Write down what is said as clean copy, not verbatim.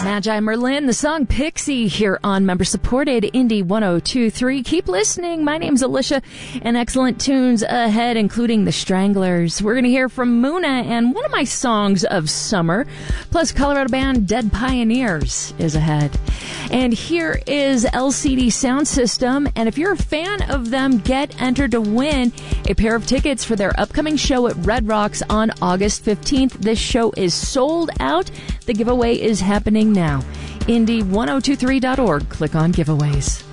Magi Merlin, the song Pixie here on member-supported Indie 102.3. Keep listening. My name's Alicia, and excellent tunes ahead, including The Stranglers. We're going to hear from Muna, and one of my songs of summer, plus Colorado band Dead Pioneers is ahead. And here is LCD Sound System, and if you're a fan of them, get entered to win a pair of tickets for their upcoming show at Red Rocks on August 15th. This show is sold out. The giveaway is happening now. Indie1023.org. Click on giveaways.